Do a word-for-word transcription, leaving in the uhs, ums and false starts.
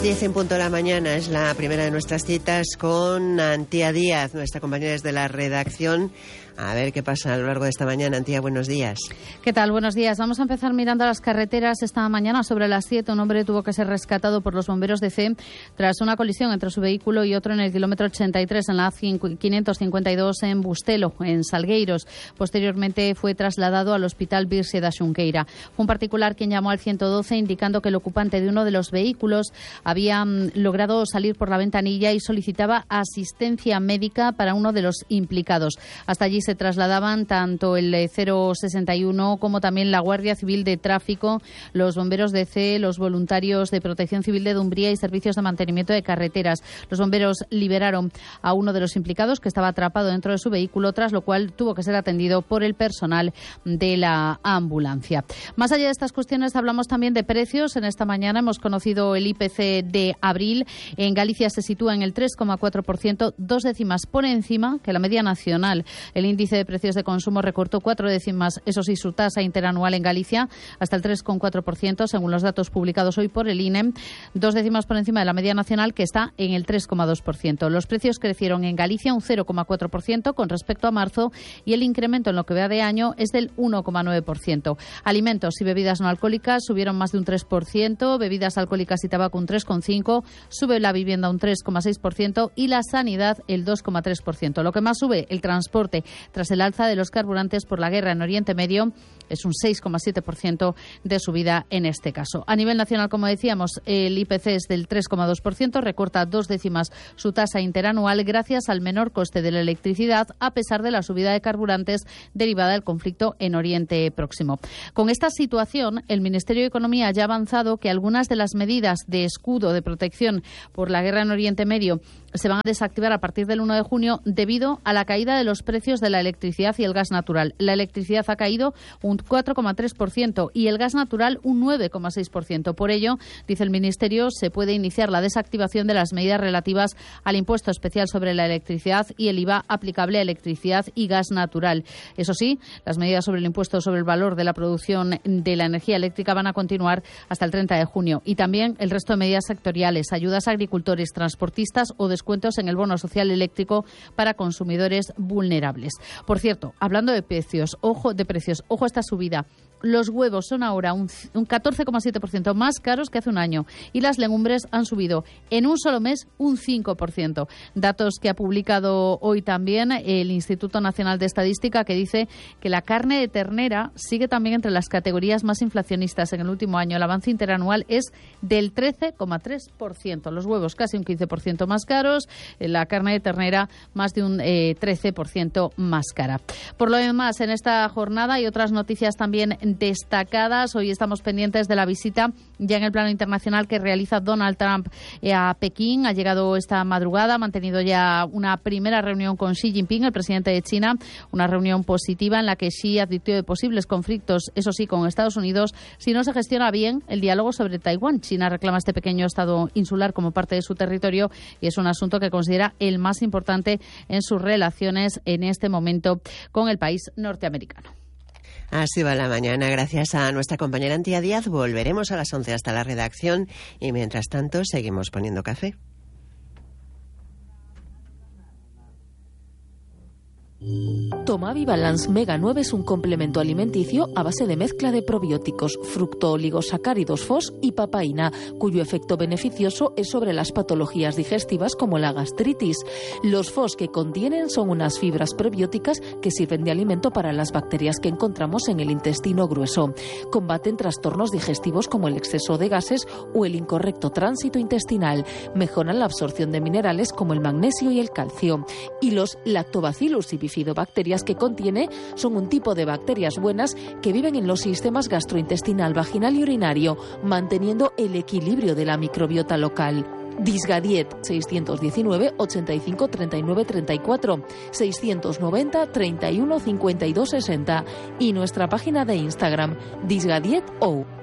diez en punto de la mañana es la primera de nuestras citas con Antía Díaz, nuestra compañera desde la redacción. A ver qué pasa a lo largo de esta mañana. Antía, buenos días. ¿Qué tal? Buenos días. Vamos a empezar mirando las carreteras. Esta mañana, sobre las siete, un hombre tuvo que ser rescatado por los bomberos de C E tras una colisión entre su vehículo y otro en el kilómetro ochenta y tres, en la A quinientos cincuenta y dos en Bustelo, en Salgueiros. Posteriormente fue trasladado al Hospital Virxe da Xunqueira. Fue un particular quien llamó al ciento doce indicando que el ocupante de uno de los vehículos había mm, logrado salir por la ventanilla y solicitaba asistencia médica para uno de los implicados. Hasta allí se trasladaban tanto el cero sesenta y uno como también la Guardia Civil de Tráfico, los bomberos de C E, los voluntarios de Protección Civil de Dumbría y servicios de mantenimiento de carreteras. Los bomberos liberaron a uno de los implicados que estaba atrapado dentro de su vehículo, tras lo cual tuvo que ser atendido por el personal de la ambulancia. Más allá de estas cuestiones, hablamos también de precios. En esta mañana hemos conocido el I P C de abril. En Galicia se sitúa en el tres coma cuatro por ciento, dos décimas por encima que la media nacional. El índice de precios de consumo recortó cuatro décimas, eso sí, su tasa interanual en Galicia hasta el tres coma cuatro por ciento, según los datos publicados hoy por el I N E, dos décimas por encima de la media nacional, que está en el tres coma dos por ciento. Los precios crecieron en Galicia un cero coma cuatro por ciento con respecto a marzo y el incremento en lo que va de año es del uno coma nueve por ciento. Alimentos y bebidas no alcohólicas subieron más de un tres por ciento, bebidas alcohólicas y tabaco un tres coma cinco por ciento, sube la vivienda un tres coma seis por ciento y la sanidad el dos coma tres por ciento. Lo que más sube, el transporte, tras el alza de los carburantes por la guerra en Oriente Medio, es un seis coma siete por ciento de subida en este caso. A nivel nacional, como decíamos, el I P C es del tres coma dos por ciento, recorta dos décimas su tasa interanual gracias al menor coste de la electricidad, a pesar de la subida de carburantes derivada del conflicto en Oriente Próximo. Con esta situación, el Ministerio de Economía ya ha avanzado que algunas de las medidas de escudo de protección por la guerra en Oriente Medio se van a desactivar a partir del uno de junio debido a la caída de los precios de la electricidad y el gas natural. La electricidad ha caído un cuatro coma tres por ciento y el gas natural un nueve coma seis por ciento. Por ello, dice el Ministerio, se puede iniciar la desactivación de las medidas relativas al impuesto especial sobre la electricidad y el I V A aplicable a electricidad y gas natural. Eso sí, las medidas sobre el impuesto sobre el valor de la producción de la energía eléctrica van a continuar hasta el treinta de junio. Y también el resto de medidas sectoriales, ayudas a agricultores, transportistas o descuentos en el bono social eléctrico para consumidores vulnerables. Por cierto, hablando de precios, ojo de precios, ojo a esta subida. Los huevos son ahora un, un catorce coma siete por ciento más caros que hace un año y las legumbres han subido en un solo mes un cinco por ciento. Datos que ha publicado hoy también el Instituto Nacional de Estadística, que dice que la carne de ternera sigue también entre las categorías más inflacionistas en el último año. El avance interanual es del trece coma tres por ciento. Los huevos casi un quince por ciento más caros, la carne de ternera más de un eh, trece por ciento más cara. Por lo demás, en esta jornada hay otras noticias también destacadas. Hoy estamos pendientes de la visita ya en el plano internacional que realiza Donald Trump a Pekín. Ha llegado esta madrugada, ha mantenido ya una primera reunión con Xi Jinping, el presidente de China, una reunión positiva en la que Xi advirtió de posibles conflictos, eso sí, con Estados Unidos, si no se gestiona bien el diálogo sobre Taiwán. China reclama este pequeño estado insular como parte de su territorio y es un asunto que considera el más importante en sus relaciones en este momento con el país norteamericano. Así va la mañana, gracias a nuestra compañera Antía Díaz. Volveremos a las once hasta la redacción y mientras tanto seguimos poniendo café. Tomavi Balance Mega nueve es un complemento alimenticio a base de mezcla de probióticos, fructooligosacáridos F O S y papaína, cuyo efecto beneficioso es sobre las patologías digestivas como la gastritis. Los F O S que contienen son unas fibras probióticas que sirven de alimento para las bacterias que encontramos en el intestino grueso. Combaten trastornos digestivos como el exceso de gases o el incorrecto tránsito intestinal. Mejoran la absorción de minerales como el magnesio y el calcio. Y los lactobacillus y bifidobacterias que contiene son un tipo de bacterias buenas que viven en los sistemas gastrointestinal, vaginal y urinario, manteniendo el equilibrio de la microbiota local. Disgadiet seiscientos diecinueve ochenta y cinco treinta y nueve treinta y cuatro, seiscientos noventa treinta y uno cincuenta y dos sesenta y nuestra página de Instagram Disgadiet O.